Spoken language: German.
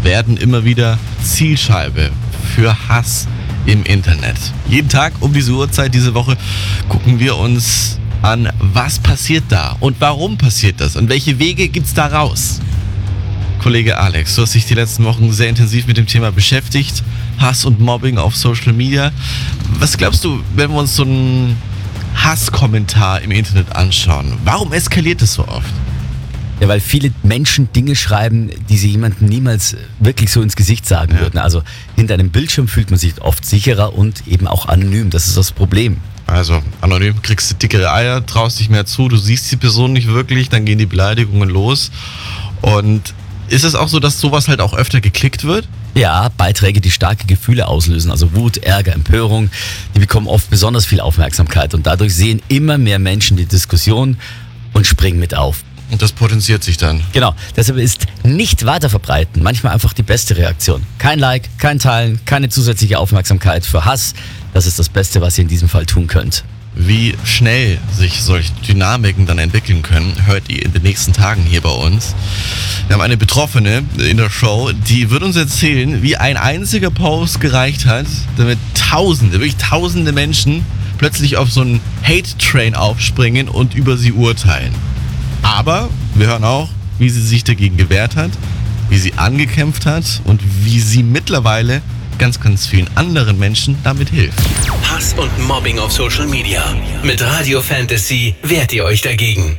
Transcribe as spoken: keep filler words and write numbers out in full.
werden immer wieder Zielscheibe für Hass im Internet. Jeden Tag um diese Uhrzeit diese Woche gucken wir uns an, was passiert da und warum passiert das und welche Wege gibt's da raus. Kollege Alex, du hast dich die letzten Wochen sehr intensiv mit dem Thema beschäftigt. Hass und Mobbing auf Social Media. Was glaubst du, wenn wir uns so einen Hasskommentar im Internet anschauen? Warum eskaliert es so oft? Ja, weil viele Menschen Dinge schreiben, die sie jemandem niemals wirklich so ins Gesicht sagen Ja. würden. Also hinter einem Bildschirm fühlt man sich oft sicherer und eben auch anonym. Das ist das Problem. Also, anonym kriegst du dickere Eier, traust dich mehr zu, du siehst die Person nicht wirklich, dann gehen die Beleidigungen los. Und ist es auch so, dass sowas halt auch öfter geklickt wird? Ja, Beiträge, die starke Gefühle auslösen, also Wut, Ärger, Empörung, die bekommen oft besonders viel Aufmerksamkeit und dadurch sehen immer mehr Menschen die Diskussion und springen mit auf. Und das potenziert sich dann. Genau, deshalb ist nicht weiter verbreiten manchmal einfach die beste Reaktion. Kein Like, kein Teilen, keine zusätzliche Aufmerksamkeit für Hass. Das ist das Beste, was ihr in diesem Fall tun könnt. Wie schnell sich solche Dynamiken dann entwickeln können, hört ihr in den nächsten Tagen hier bei uns. Wir haben eine Betroffene in der Show, die wird uns erzählen, wie ein einziger Post gereicht hat, damit Tausende, wirklich Tausende Menschen plötzlich auf so einen Hate-Train aufspringen und über sie urteilen. Aber wir hören auch, wie sie sich dagegen gewehrt hat, wie sie angekämpft hat und wie sie mittlerweile ganz, ganz vielen anderen Menschen damit hilft. Hass und Mobbing auf Social Media. Mit Radio Fantasy wehrt ihr euch dagegen.